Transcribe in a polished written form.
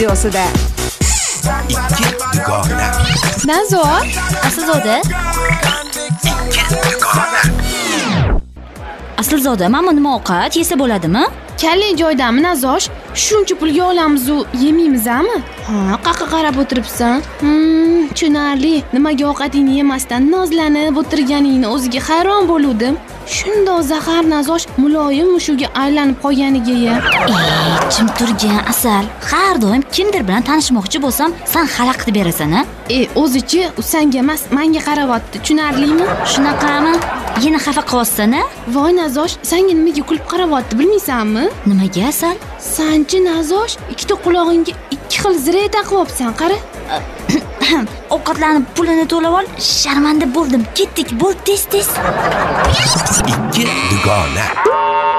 videosida. Ikki dugona. Nazor, Aslzoda. Aslzoda, mana nima ovqat yesa bo'ladimi? Kallang joydami Nazosh? Shuncha pulga olamiz-u, yemaymiz-mi? Ha, qaqa qarab o'tiribsan. Tushunarli. Nimaga ovqatingni yemasdan nozlanib o'tirganingni o'ziga hayron bo'ldim. Shundoq zahar Nazosh muloyim mushuga aylanib qolganiga-ya. Jim turgan Asal. Har doim kimdir bilan tanishmoqchi bo'lsam, sen xalaqit berasan-a? O'zichi u senga emas, menga qarayapti. Tushunarlimi? Shunaqami? Yana xafa qilyapsan-a? Voy Nazosh, senga nimaga kulib qarayapti, bilmaysanmi? Nimaga Asal? Sanchi Nazosh, ikkita qulog'ingga ikki xil ziray taqibsan, qara. Ovqatlarni pulini to'lab ol, sharmanda bo'ldim. Ketdik, bo'l tez. Ikki dugona.